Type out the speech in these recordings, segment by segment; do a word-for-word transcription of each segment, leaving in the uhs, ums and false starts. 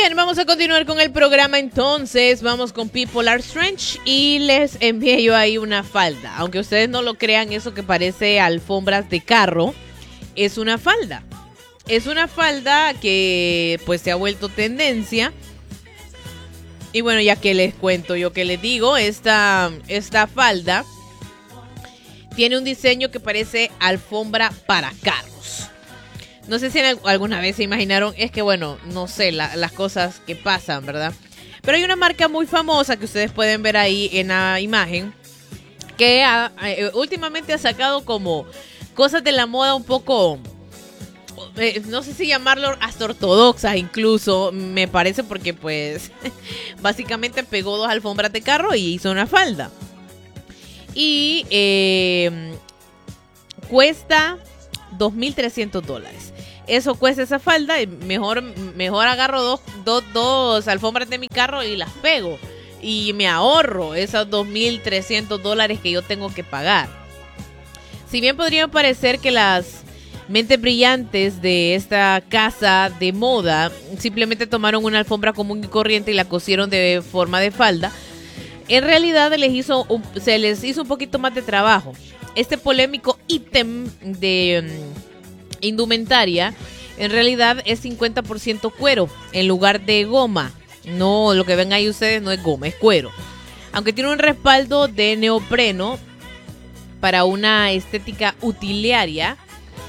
Bien, vamos a continuar con el programa entonces. Vamos con People Are Strange y les envié yo ahí una falda. Aunque ustedes no lo crean, eso que parece alfombras de carro es una falda. Es una falda que pues se ha vuelto tendencia. Y bueno, ya que les cuento yo que les digo, esta, esta falda tiene un diseño que parece alfombra para carros. No sé si en, alguna vez se imaginaron, es que bueno, no sé, la, las cosas que pasan, ¿verdad? Pero hay una marca muy famosa que ustedes pueden ver ahí en la imagen, que ha, eh, últimamente ha sacado como cosas de la moda un poco, eh, no sé si llamarlo hasta ortodoxas incluso, me parece, porque pues básicamente pegó dos alfombras de carro y hizo una falda. Y eh, cuesta dos mil trescientos dólares. Eso cuesta esa falda. Mejor, mejor agarro dos, dos, dos alfombras de mi carro y las pego. Y me ahorro esos dos mil trescientos dólares que yo tengo que pagar. Si bien podría parecer que las mentes brillantes de esta casa de moda simplemente tomaron una alfombra común y corriente y la cosieron de forma de falda, en realidad les hizo un, se les hizo un poquito más de trabajo. Este polémico ítem de um, indumentaria en realidad es cincuenta por ciento cuero en lugar de goma. No, lo que ven ahí ustedes no es goma, es cuero. Aunque tiene un respaldo de neopreno para una estética utilitaria,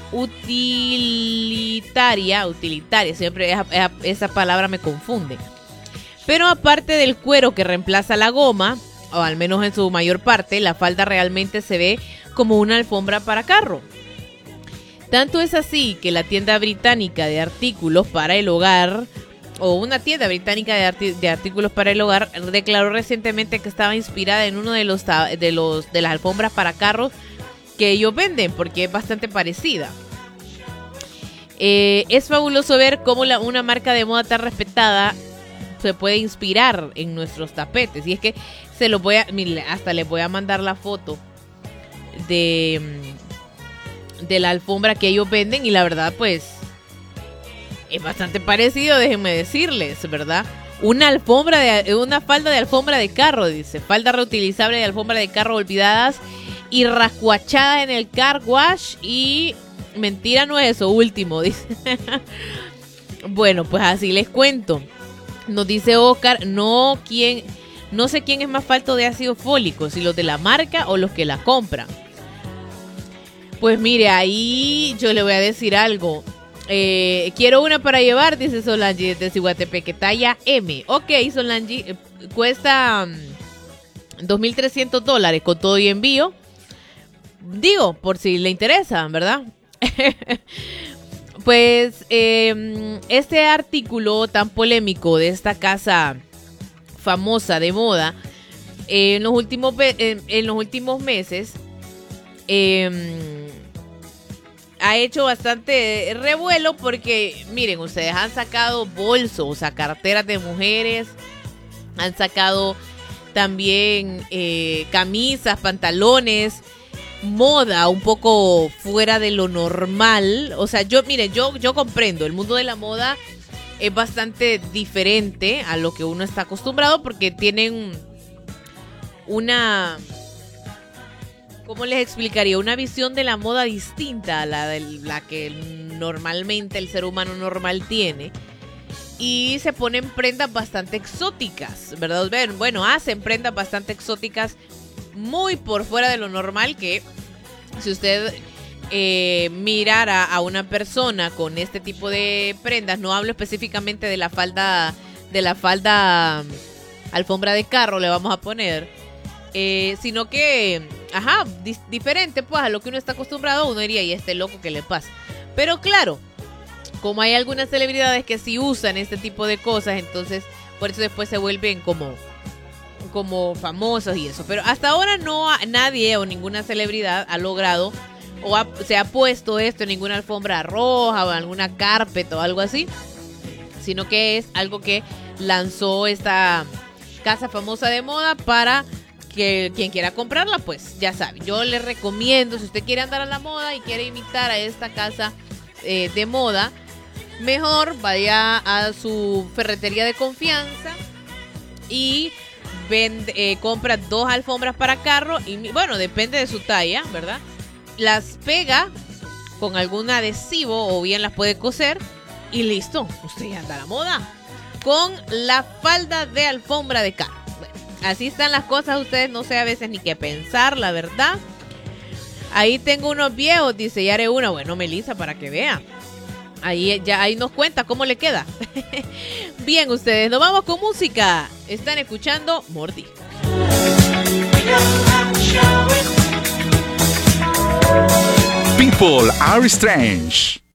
utilitaria, utilitaria, siempre esa, esa palabra me confunde. Pero aparte del cuero que reemplaza la goma, o al menos en su mayor parte, la falda realmente se ve como una alfombra para carro. Tanto es así que la tienda británica de artículos para el hogar, o una tienda británica de, arti- de artículos para el hogar, declaró recientemente que estaba inspirada en uno de los de los de las alfombras para carros que ellos venden, porque es bastante parecida. Eh, es fabuloso ver cómo la, una marca de moda tan respetada se puede inspirar en nuestros tapetes. Y es que se los voy a, mire, hasta les voy a mandar la foto de, de la alfombra que ellos venden, y la verdad pues es bastante parecido, déjenme decirles, ¿verdad? Una alfombra de una falda de alfombra de carro, dice, falda reutilizable de alfombra de carro olvidadas y rascuachadas en el car wash. Y mentira no es eso último, dice. Bueno, pues así les cuento. Nos dice Oscar, no, quién, no sé quién es más falto de ácido fólico, si los de la marca o los que la compran. Pues mire, ahí yo le voy a decir algo. Eh, quiero una para llevar, dice Solange desde Ciguatepeque, talla M. Ok, Solange, eh, cuesta um, dos mil trescientos dólares con todo y envío. Digo, por si le interesa, ¿verdad? Pues eh, este artículo tan polémico de esta casa famosa de moda, eh, en los últimos en, en los últimos meses eh, ha hecho bastante revuelo, porque miren, ustedes han sacado bolsos, o sea, carteras de mujeres, han sacado también eh, camisas, pantalones, moda un poco fuera de lo normal. O sea, yo, miren, yo, yo comprendo, el mundo de la moda es bastante diferente a lo que uno está acostumbrado, porque tienen una, ¿cómo les explicaría? Una visión de la moda distinta a la de la que normalmente el ser humano normal tiene. Y se ponen prendas bastante exóticas, ¿verdad? Bueno, hacen prendas bastante exóticas, muy por fuera de lo normal, que si usted eh, mirara a una persona con este tipo de prendas, no hablo específicamente de la falda, de la falda alfombra de carro, le vamos a poner, eh, sino que, ajá, dis- diferente pues a lo que uno está acostumbrado, uno diría, ¿y este loco qué le pasa? Pero claro, como hay algunas celebridades que sí usan este tipo de cosas, entonces por eso después se vuelven como como famosos y eso. Pero hasta ahora no ha, nadie o ninguna celebridad ha logrado o ha, se ha puesto esto en ninguna alfombra roja o en alguna carpet o algo así, sino que es algo que lanzó esta casa famosa de moda para que quien quiera comprarla, pues ya sabe. Yo le recomiendo, si usted quiere andar a la moda y quiere imitar a esta casa eh, de moda, mejor vaya a su ferretería de confianza y vende, eh, compra dos alfombras para carro y bueno, depende de su talla, ¿verdad? Las pega con algún adhesivo o bien las puede coser y listo, usted ya anda a la moda con la falda de alfombra de carro. Bueno, así están las cosas, ustedes no sé a veces ni qué pensar, la verdad. Ahí tengo unos viejos, dice, ya haré una. Bueno, Melissa, para que vea. Ahí ya ahí nos cuenta cómo le queda. Bien, ustedes, nos vamos con música. Están escuchando Mordi. People are strange.